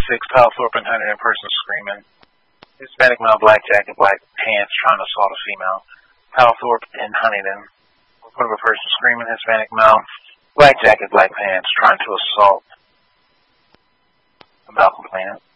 Kyle Thorpe and Huntington, person screaming. Hispanic male, black jacket, black pants, trying to assault a female. Kyle Thorpe and Huntington. Report of a person screaming. Hispanic male, black jacket, black pants, trying to assault. About complaining.